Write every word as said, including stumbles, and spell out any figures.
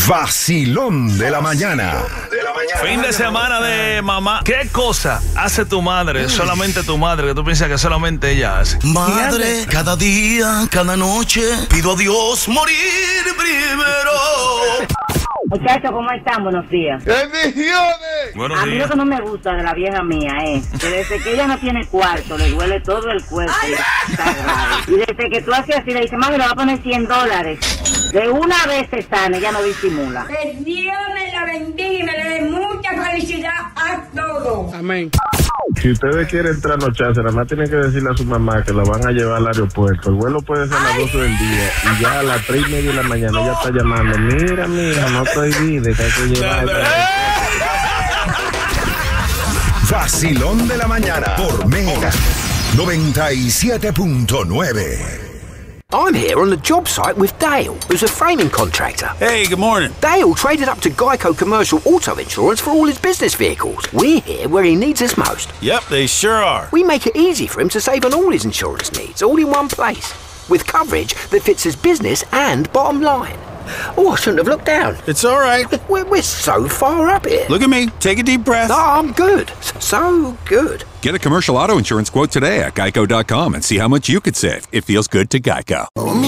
Vacilón de la mañana. Fin de semana de mamá. ¿Qué cosa hace tu madre, solamente tu madre, que tú piensas que solamente ella hace? Madre, cada día, cada noche, pido a Dios morir primero. Muchachos, ¿cómo están? Buenos días. ¡Bendiciones! Buenos A mí lo días. que no me gusta de la vieja mía es que desde que ella no tiene cuarto, le duele todo el cuerpo. Y está grave. Y desde que tú haces así, le dices, mami, le va a poner cien dólares. De una vez se sana, ella no disimula. Que Dios me la bendiga y me le dé mucha felicidad a todos. Amén. Si ustedes quieren trasnocharse, nada más tienen que decirle a su mamá que la van a llevar al aeropuerto. El vuelo puede ser a las doce del día y ya a las tres y media de la mañana ella está llamando. Mira, mira, no estoy vida, que hay que llevar. Vacilón de la mañana por Mega noventa y siete punto nueve. I'm here on the job site with Dale, who's a framing contractor. Hey, good morning. Dale traded up to Geico Commercial Auto Insurance for all his business vehicles. We're here where he needs us most. Yep, they sure are. We make it easy for him to save on all his insurance needs, all in one place, with coverage that fits his business and bottom line. Oh, I shouldn't have looked down. It's all right. We're, we're so far up here. Look at me. Take a deep breath. No, I'm good. So good. Get a commercial auto insurance quote today at geico dot com and see how much you could save. It feels good to Geico.